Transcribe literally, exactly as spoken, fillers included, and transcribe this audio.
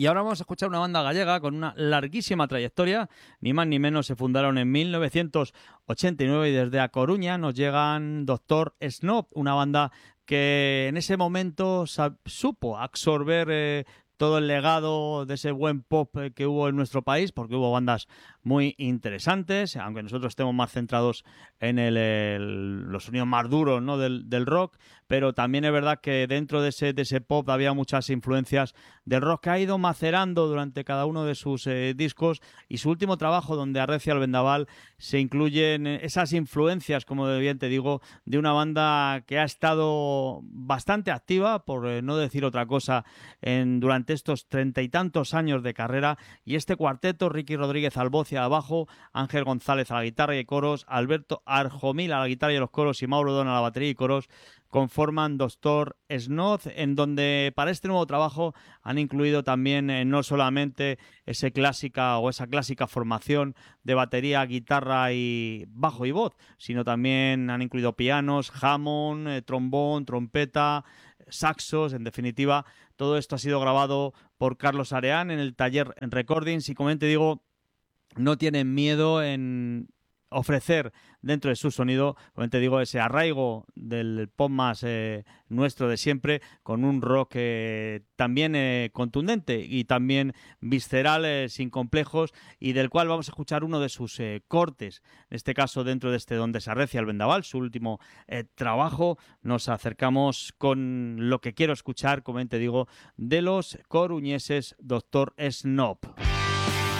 Y ahora vamos a escuchar una banda gallega con una larguísima trayectoria, ni más ni menos. Se fundaron en mil novecientos ochenta y nueve y desde A Coruña nos llegan Doctor Snob, una banda que en ese momento supo absorber eh, todo el legado de ese buen pop eh, que hubo en nuestro país, porque hubo bandas muy interesantes, aunque nosotros estemos más centrados en el, el, los sonidos más duros, ¿no? del, del rock, pero también es verdad que dentro de ese, de ese pop había muchas influencias del rock que ha ido macerando durante cada uno de sus eh, discos, y su último trabajo, donde arrecia el vendaval, se incluyen esas influencias, como bien te digo, de una banda que ha estado bastante activa, por eh, no decir otra cosa, en, durante estos treinta y tantos años de carrera, y este cuarteto: Ricky Rodríguez al voz y al bajo, Ángel González a la guitarra y coros, Alberto Arjomil a la guitarra y los coros y Mauro Don a la batería y coros, conforman Doctor Snob, en donde para este nuevo trabajo han incluido también eh, no solamente ese clásica o esa clásica formación de batería, guitarra y bajo y voz, sino también han incluido pianos, Hammond, eh, trombón, trompeta, saxos. En definitiva, todo esto ha sido grabado por Carlos Areán en el taller en Recordings, y como te digo, no tienen miedo en ofrecer dentro de su sonido, como te digo, ese arraigo del pop más eh, nuestro de siempre, con un rock eh, también eh, contundente y también visceral, eh, sin complejos, y del cual vamos a escuchar uno de sus eh, cortes, en este caso dentro de este Donde se arrecia el vendaval, su último eh, trabajo. Nos acercamos con lo que quiero escuchar, como te digo, de los coruñeses Doctor Snob.